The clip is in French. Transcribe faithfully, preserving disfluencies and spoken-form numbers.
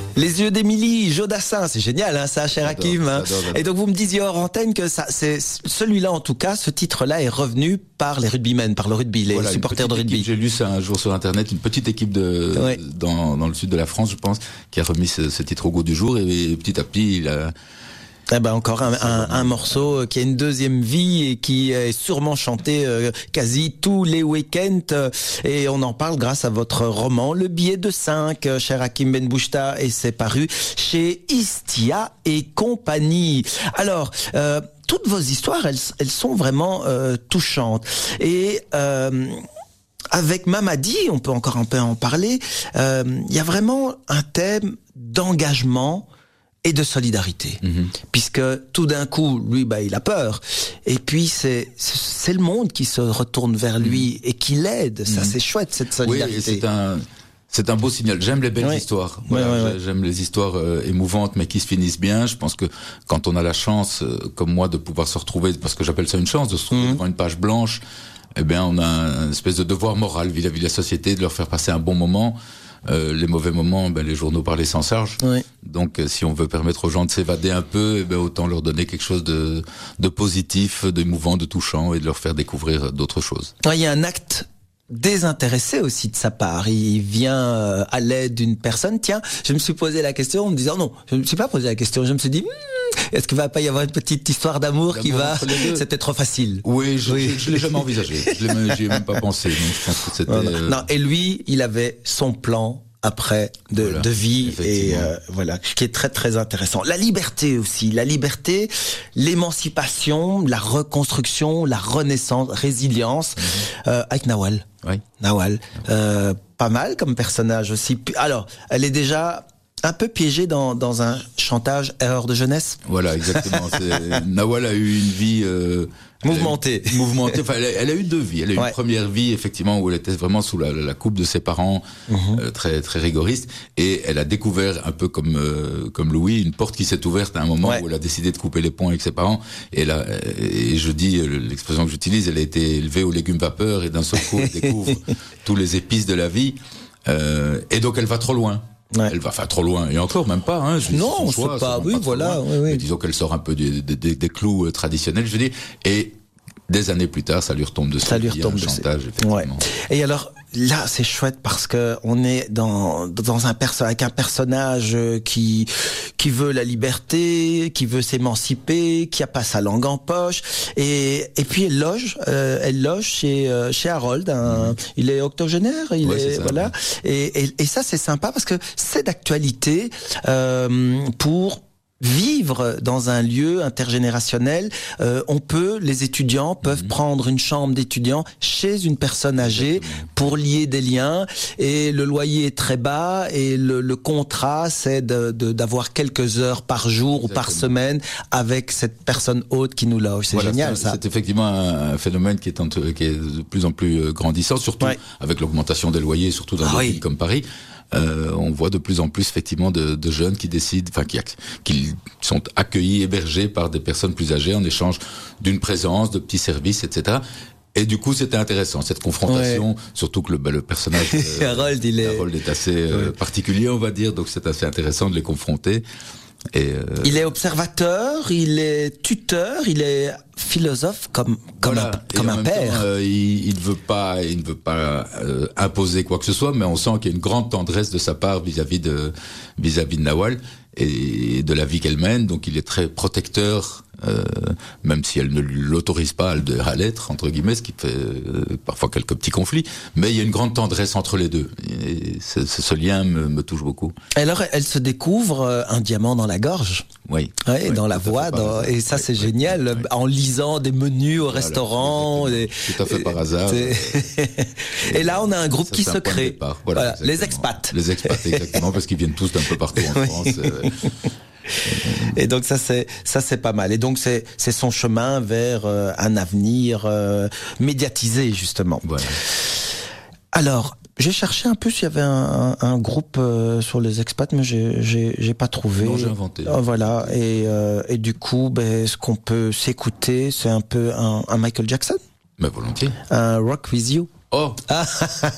Les yeux d'Émilie, Jodassin, c'est génial, hein, ça, cher J'adore, Hakim. Hein. j'adore, j'adore. Et donc vous me disiez hors antenne que ça, c'est celui-là en tout cas, ce titre-là est revenu par les rugbymen, par le rugby, les Voilà, supporters de rugby. Équipe, j'ai lu ça un jour sur internet, une petite équipe de Ouais. dans, dans le sud de la France, je pense, qui a remis ce, ce titre au goût du jour, et, et petit à petit, il a Eh ben encore un, un, un morceau qui a une deuxième vie et qui est sûrement chanté euh, quasi tous les week-ends. euh, Et on en parle grâce à votre roman Le Billet de cinq, euh, cher Hakim Ben Bouchta, et c'est paru chez Istia et compagnie. Alors, euh, toutes vos histoires, elles, elles sont vraiment euh, touchantes. Et euh, avec Mamadi, on peut encore un peu en parler, euh, il y a vraiment un thème d'engagement et de solidarité, mmh. puisque tout d'un coup, lui, bah, il a peur, et puis c'est c'est le monde qui se retourne vers lui mmh. et qui l'aide. Ça, mmh. c'est chouette, cette solidarité. Oui, c'est un c'est un beau signal. J'aime les belles oui. histoires. Voilà, oui, oui, oui. J'aime les histoires euh, émouvantes, mais qui se finissent bien. Je pense que quand on a la chance, euh, comme moi, de pouvoir se retrouver, parce que j'appelle ça une chance, de se retrouver mmh. devant une page blanche, eh bien, on a une espèce de devoir moral vis-à-vis de la société, de leur faire passer un bon moment. Euh, les mauvais moments, ben, les journaux parlaient sans charge. Oui. Donc, euh, si on veut permettre aux gens de s'évader un peu, eh ben, autant leur donner quelque chose de, de positif, d'émouvant, de touchant, et de leur faire découvrir d'autres choses. Il y a un acte désintéressé aussi de sa part. Il vient euh, à l'aide d'une personne. Tiens, je me suis posé la question en me disant non, je me suis pas posé la question. Je me suis dit, hmm, est-ce qu'il va pas y avoir une petite histoire d'amour qui va c'était trop facile. Oui, je, oui. je, je l'ai jamais envisagé. Je l'ai, j'y ai même pas pensé. Donc je pense que c'était. Non, non. non, et lui, il avait son plan après de, voilà, de vie et euh, voilà, qui est très très intéressant. La liberté aussi, la liberté, l'émancipation, la reconstruction, la renaissance, résilience, mmh. euh, avec Nawal. Oui. Nawal, euh, pas mal comme personnage aussi. Alors, elle est déjà un peu piégée dans dans un chantage erreur de jeunesse. Voilà, exactement. C'est... Nawal a eu une vie euh, mouvementée. A eu, mouvementée. Enfin, elle a, elle a eu deux vies. Elle a eu ouais. une première vie, effectivement, où elle était vraiment sous la, la coupe de ses parents, mmh. euh, très très rigoristes, et elle a découvert un peu comme euh, comme Louis une porte qui s'est ouverte à un moment ouais. où elle a décidé de couper les ponts avec ses parents. Et là, et je dis l'expression que j'utilise, elle a été élevée aux légumes vapeur et d'un seul coup elle découvre tous les épices de la vie. Euh, et donc elle va trop loin. Ouais. Elle va enfin trop loin, et encore même pas. Hein, je non, on choix, sait pas. Oui, pas voilà. Oui, oui. Mais disons qu'elle sort un peu des, des, des, des clous euh, traditionnels, je veux dire. Et des années plus tard, ça lui retombe dessus. Ça lui retombe dessus. Chantage, effectivement. Ouais. Et alors là, c'est chouette parce que on est dans dans un perso avec un personnage qui qui veut la liberté, qui veut s'émanciper, qui a pas sa langue en poche, et et puis elle loge, euh, elle loge chez euh, chez Harold. Un, mmh. Il est octogénaire, il ouais, est ça, voilà. Ouais. Et, et et ça c'est sympa parce que c'est d'actualité euh, pour vivre dans un lieu intergénérationnel. Euh, on peut, les étudiants peuvent mmh. prendre une chambre d'étudiant chez une personne âgée Exactement. Pour lier des liens, et le loyer est très bas, et le, le contrat c'est de, de, d'avoir quelques heures par jour Exactement. Ou par semaine avec cette personne hôte qui nous loge. C'est voilà, génial c'est, ça. C'est effectivement un phénomène qui est, en, qui est de plus en plus grandissant, surtout ouais. avec l'augmentation des loyers, surtout dans ah, des oui. villes comme Paris. Euh, on voit de plus en plus effectivement de, de jeunes qui décident, enfin qui, qui sont accueillis, hébergés par des personnes plus âgées en échange d'une présence, de petits services, et cetera. Et du coup, c'était intéressant cette confrontation, ouais. surtout que le, bah, le personnage euh, Harold, il est... Harold est assez euh, ouais. particulier, on va dire, donc c'est assez intéressant de les confronter. Et euh... Il est observateur, il est tuteur, il est philosophe comme comme voilà. un, comme un père. Temps, euh, il, il ne veut pas, il ne veut pas euh, imposer quoi que ce soit, mais on sent qu'il y a une grande tendresse de sa part vis-à-vis de vis-à-vis de Nawal et de la vie qu'elle mène. Donc il est très protecteur, euh, même si elle ne l'autorise pas à l'être entre guillemets, ce qui fait euh, parfois quelques petits conflits. Mais il y a une grande tendresse entre les deux. Et ce, ce lien me, me touche beaucoup. Alors elle se découvre un diamant dans la gorge. Oui. Ouais, oui, dans la voix, dans... et ça oui, c'est oui, génial. Oui, oui. En lisant des menus au voilà, restaurant. Et... Tout à fait par hasard. Et là on a un groupe ça, qui se crée. Voilà, voilà, les expats. Les expats, exactement, parce qu'ils viennent tous d'un peu partout en France. Euh... Et donc ça c'est ça c'est pas mal. Et donc c'est c'est son chemin vers euh, un avenir euh, médiatisé justement. Voilà. Alors j'ai cherché un peu s'il y avait un, un, un groupe euh, sur les expats, mais j'ai j'ai j'ai pas trouvé. Non, j'ai inventé. Euh, voilà. Et euh, et du coup, ben ce qu'on peut s'écouter, c'est un peu un, un Michael Jackson. Mais volontiers. Un Rock With You. Oh, ah,